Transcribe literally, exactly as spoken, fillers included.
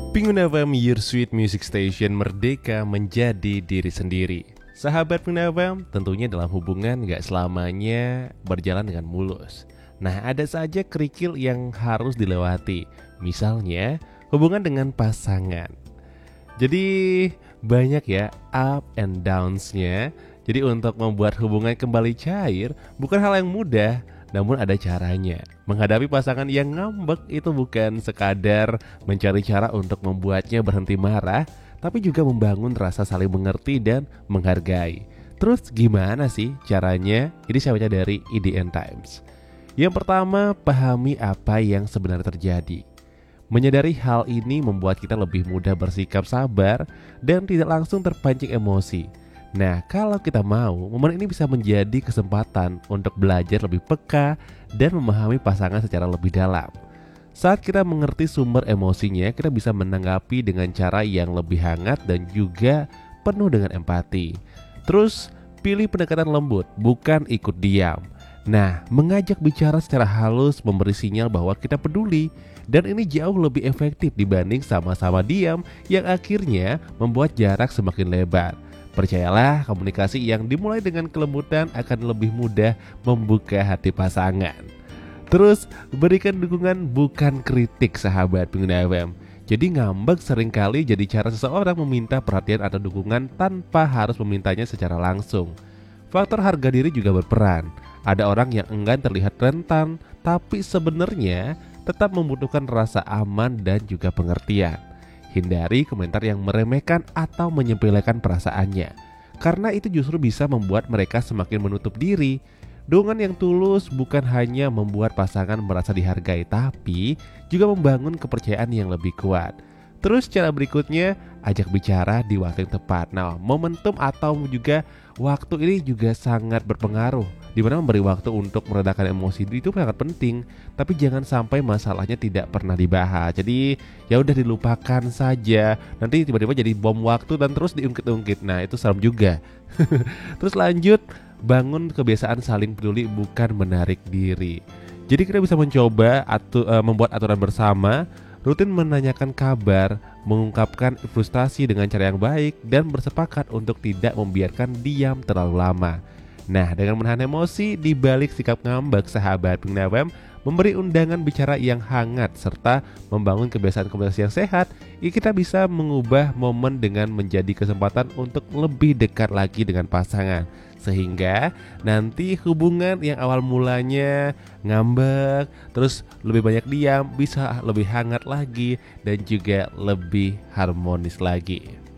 Pengguna F M, Your Sweet Music Station, merdeka menjadi diri sendiri. Sahabat Pengguna F M, tentunya dalam hubungan gak selamanya berjalan dengan mulus. Nah, ada saja kerikil yang harus dilewati. Misalnya, hubungan dengan pasangan. Jadi, banyak ya up and downs-nya. Jadi untuk membuat hubungan kembali cair bukan hal yang mudah, namun ada caranya. Menghadapi pasangan yang ngambek itu bukan sekadar mencari cara untuk membuatnya berhenti marah, tapi juga membangun rasa saling mengerti dan menghargai. Terus gimana sih caranya? Ini saya baca dari E D N Times. Yang pertama, pahami apa yang sebenarnya terjadi. Menyadari hal ini membuat kita lebih mudah bersikap sabar dan tidak langsung terpancing emosi. Nah, kalau kita mau, momen ini bisa menjadi kesempatan untuk belajar lebih peka dan memahami pasangan secara lebih dalam. Saat kita mengerti sumber emosinya, kita bisa menanggapi dengan cara yang lebih hangat dan juga penuh dengan empati. Terus, pilih pendekatan lembut, bukan ikut diam. Nah, mengajak bicara secara halus memberi sinyal bahwa kita peduli, dan ini jauh lebih efektif dibanding sama-sama diam yang akhirnya membuat jarak semakin lebar. Percayalah, komunikasi yang dimulai dengan kelembutan akan lebih mudah membuka hati pasangan. Terus, berikan dukungan bukan kritik, sahabat pengguna F M. Jadi ngambek seringkali jadi cara seseorang meminta perhatian atau dukungan tanpa harus memintanya secara langsung. Faktor harga diri juga berperan. Ada orang yang enggan terlihat rentan, tapi sebenarnya tetap membutuhkan rasa aman dan juga pengertian. Hindari komentar yang meremehkan atau menyepelekan perasaannya, karena itu justru bisa membuat mereka semakin menutup diri. Dukungan yang tulus bukan hanya membuat pasangan merasa dihargai, tapi juga membangun kepercayaan yang lebih kuat. Terus cara berikutnya, ajak bicara di waktu yang tepat. Nah, momentum atau juga waktu ini juga sangat berpengaruh, dimana memberi waktu untuk meredakan emosi itu sangat penting. Tapi jangan sampai masalahnya tidak pernah dibahas. Jadi ya udah dilupakan saja. Nanti tiba-tiba jadi bom waktu dan terus diungkit-ungkit. Nah, itu serem juga. Terus lanjut, bangun kebiasaan saling peduli bukan menarik diri. Jadi kita bisa mencoba atu, uh, membuat aturan bersama, rutin menanyakan kabar, mengungkapkan frustasi dengan cara yang baik, dan bersepakat untuk tidak membiarkan diam terlalu lama. Nah, dengan menahan emosi di balik sikap ngambek, sahabat pengguna F M, memberi undangan bicara yang hangat serta membangun kebiasaan komunikasi yang sehat, kita bisa mengubah momen dengan menjadi kesempatan untuk lebih dekat lagi dengan pasangan. Sehingga nanti hubungan yang awal mulanya ngambek, terus lebih banyak diam, bisa lebih hangat lagi dan juga lebih harmonis lagi.